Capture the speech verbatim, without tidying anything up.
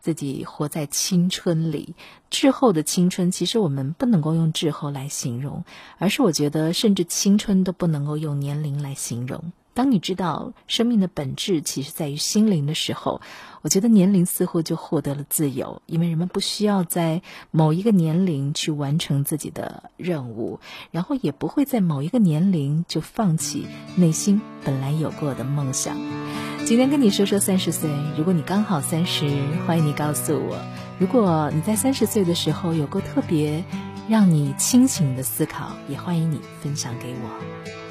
自己活在青春里。滞后的青春其实我们不能够用滞后来形容，而是我觉得甚至青春都不能够用年龄来形容。当你知道生命的本质其实在于心灵的时候，我觉得年龄似乎就获得了自由，因为人们不需要在某一个年龄去完成自己的任务，然后也不会在某一个年龄就放弃内心本来有过的梦想。今天跟你说说三十岁，如果你刚好三十，欢迎你告诉我，如果你在三十岁的时候有过特别让你清醒的思考，也欢迎你分享给我。